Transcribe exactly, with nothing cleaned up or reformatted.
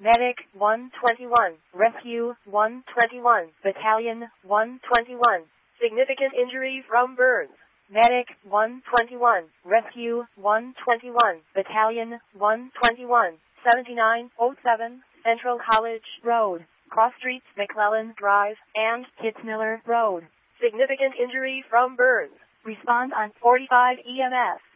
Medic one twenty-one, Rescue one twenty-one, Battalion one twenty-one. Significant injury from burns. Medic one twenty-one, Rescue one twenty-one, Battalion one twenty-one, seventy-nine oh seven, Central College Road, Cross Streets, McClellan Drive, and Kitzmiller Road. Significant injury from burns. Respond on forty-five E M S.